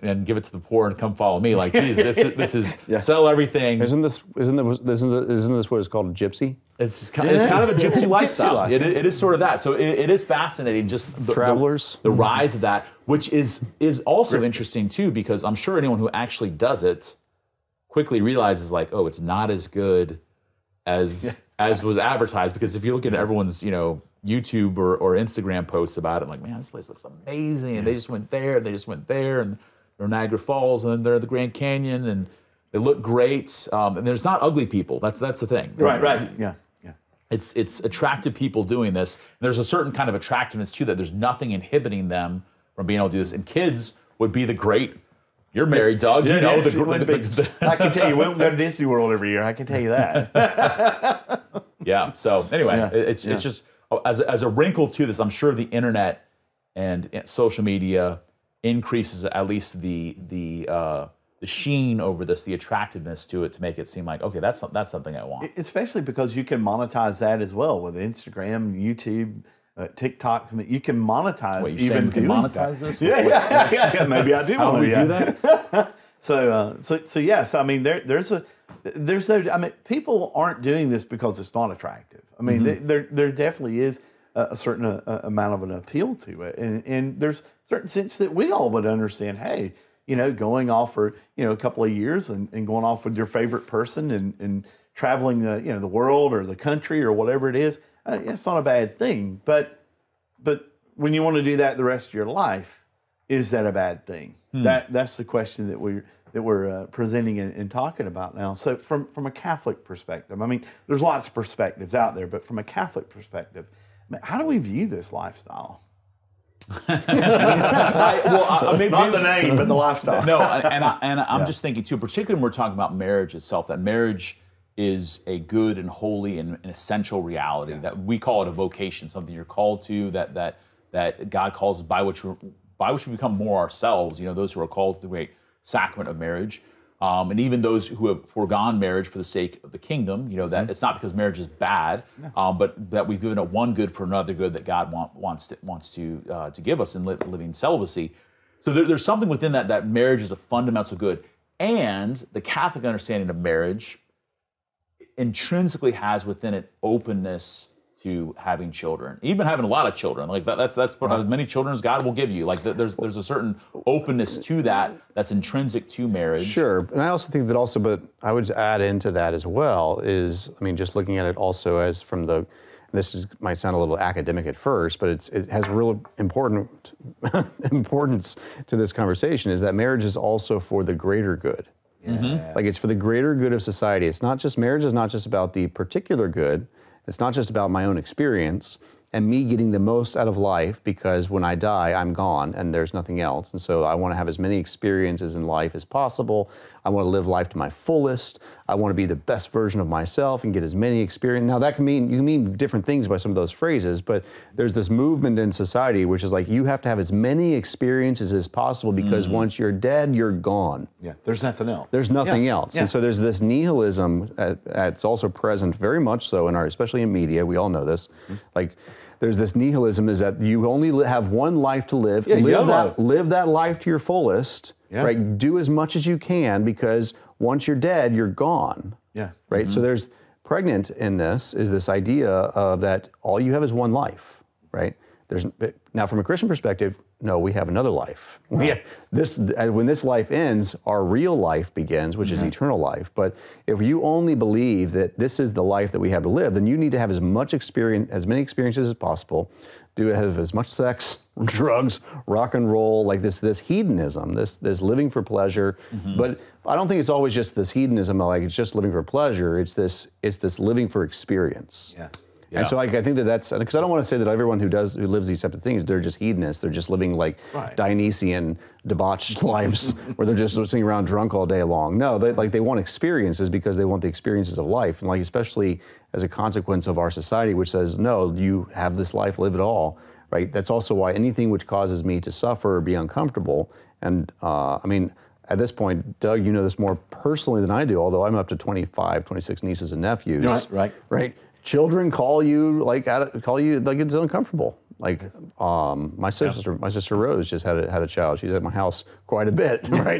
and give it to the poor and come follow me. Like, geez, this is sell everything. Isn't this what is called a gypsy? It's kind of a gypsy lifestyle. It is sort of that. So it is fascinating, just Travelers. the rise of that, which is also interesting too, because I'm sure anyone who actually does it quickly realizes, like, oh, it's not as good as was advertised. Because if you look at everyone's, YouTube or Instagram posts about it, I'm like, man, this place looks amazing. And they just went there, and they're Niagara Falls, and then they're at the Grand Canyon, and they look great. And there's not ugly people. That's the thing. Right. Yeah. It's attractive people doing this. There's a certain kind of attractiveness to that. There's nothing inhibiting them from being able to do this. And kids would be the great. You're married, Doug. I can tell you, we don't go to Disney World every year. I can tell you that. Yeah. So anyway, it's just as a wrinkle to this. I'm sure the internet and social media increases at least the sheen over this, the attractiveness to it, to make it seem like, okay, that's something I want. Especially because you can monetize that as well with Instagram, YouTube, TikTok. You can monetize. Wait, you're saying we can monetize this? Yeah. Maybe I do How want do we do that? So yes. I mean, there's no. I mean, people aren't doing this because it's not attractive. I mean, there definitely is a certain amount of an appeal to it, and there's a certain sense that we all would understand. Hey, going off for a couple of years and going off with your favorite person and traveling the world or the country or whatever it is, it's not a bad thing. But when you want to do that the rest of your life, is that a bad thing? That's the question that we're presenting and talking about now. So from a Catholic perspective, I mean, there's lots of perspectives out there, but from a Catholic perspective, how do we view this lifestyle? Maybe not the name, but the lifestyle. No, and I'm just thinking too, particularly when we're talking about marriage itself, that marriage is a good and holy and an essential reality. That we call it a vocation, something you're called to, that God calls us, by which we become more ourselves. Those who are called to the great sacrament of marriage. And even those who have foregone marriage for the sake of the kingdom, that it's not because marriage is bad, but that we've given it one good for another good that God wants to give us in living celibacy. So there's something within that marriage is a fundamental good. And the Catholic understanding of marriage intrinsically has within it openness to having children, even having a lot of children. Like that's as many children as God will give you. Like there's a certain openness to that's intrinsic to marriage. Sure, and I also think that but I would add into that as well is, I mean, just looking at it also as from might sound a little academic at first, but it has real importance to this conversation, is that marriage is also for the greater good. Like it's for the greater good of society. Marriage is not just about the particular good. It's not just about my own experience and me getting the most out of life, because when I die, I'm gone and there's nothing else. And so I want to have as many experiences in life as possible. I want to live life to my fullest. I want to be the best version of myself and get as many experiences. Now that you can mean different things by some of those phrases, but there's this movement in society which is like, you have to have as many experiences as possible, because once you're dead, you're gone. Yeah, there's nothing else. There's nothing else. And so there's this nihilism, it's also present very much so especially in media, we all know this, like, there's this nihilism is that you only have one life to live. Live that life to your fullest, right? Do as much as you can, because once you're dead, you're gone. Yeah. Right? So there's pregnant in this is this idea of that all you have is one life, right? Now from a Christian perspective, no, we have another life. When this life ends, our real life begins, which is eternal life. But if you only believe that this is the life that we have to live, then you need to have as many experiences as possible, have as much sex, drugs, rock and roll, like this hedonism, this living for pleasure. But I don't think it's always just this hedonism, like it's just living for pleasure. It's this living for experience. Yeah. And so I think that's, because I don't want to say that everyone who lives these types of things, they're just hedonists. They're just living like Dionysian, debauched lives where they're just sitting around drunk all day long. No, they want experiences because they want the experiences of life. And especially as a consequence of our society, which says, no, you have this life, live it all, right? That's also why anything which causes me to suffer or be uncomfortable. And at this point, Doug, you know this more personally than I do, although I'm up to 25, 26 nieces and nephews. Right. Children call you like it's uncomfortable, Like my sister Rose just had a child. She's at my house quite a bit, right?